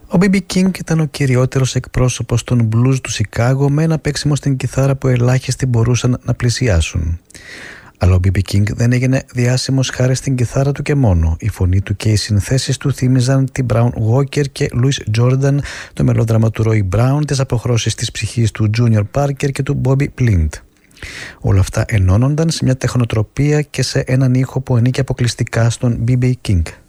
Ο B.B. King ήταν ο κυριότερος εκπρόσωπος των blues του Σικάγο, με ένα παίξιμο στην κιθάρα που ελάχιστοι μπορούσαν να πλησιάσουν. Αλλά ο B.B. King δεν έγινε διάσημος χάρη στην κιθάρα του και μόνο. Η φωνή του και οι συνθέσεις του θύμιζαν την Brown Walker και Louis Jordan, το μελόδραμα του Roy Brown, τις αποχρώσεις της ψυχής του Junior Parker και του Bobby Flint. Όλα αυτά ενώνονταν σε μια τεχνοτροπία και σε έναν ήχο που ανήκει αποκλειστικά στον B.B. King.